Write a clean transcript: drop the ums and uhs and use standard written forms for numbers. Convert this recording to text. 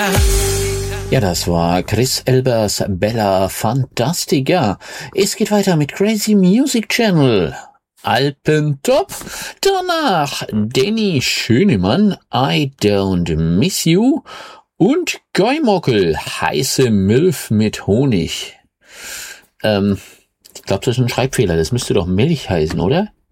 Ja, das war Chris Elbers Bella Fantastica. Es geht weiter mit Crazy Music Channel. Alpentop. Danach Danny Schönemann, I Don't Miss You. Und Goimockel, heiße Milf mit Honig. Ich glaube, das ist ein Schreibfehler. Das müsste doch Milch heißen, oder?